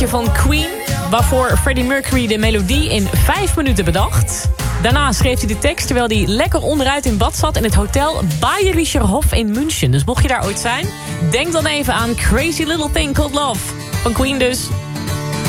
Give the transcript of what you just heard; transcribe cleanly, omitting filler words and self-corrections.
van Queen, waarvoor Freddie Mercury de melodie in 5 minuten bedacht. Daarna schreef hij de tekst terwijl hij lekker onderuit in bad zat in het hotel Bayerischer Hof in München. Dus mocht je daar ooit zijn, denk dan even aan Crazy Little Thing Called Love van Queen dus.